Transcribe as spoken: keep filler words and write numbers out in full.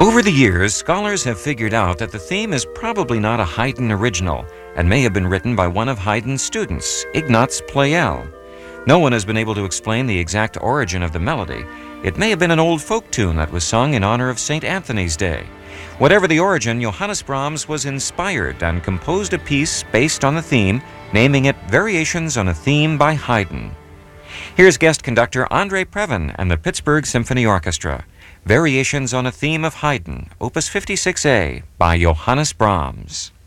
Over the years, scholars have figured out that the theme is probably not a Haydn original and may have been written by one of Haydn's students, Ignaz Pleyel. No one has been able to explain the exact origin of the melody. It may have been an old folk tune that was sung in honor of Saint Anthony's Day. Whatever the origin, Johannes Brahms was inspired and composed a piece based on the theme, naming it Variations on a Theme by Haydn. Here's guest conductor Andre Previn and the Pittsburgh Symphony Orchestra. Variations on a Theme of Haydn, Opus fifty-six A by Johannes Brahms.